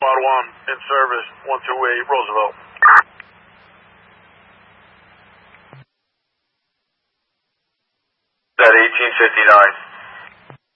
Squad 1 in service, 128 Roosevelt. That 1859.